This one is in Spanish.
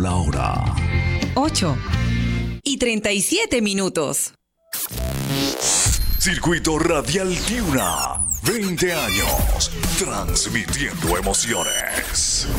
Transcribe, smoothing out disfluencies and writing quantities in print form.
la hora. 8:37. Circuito Radial Tiuna. 20 años. Transmitiendo emociones.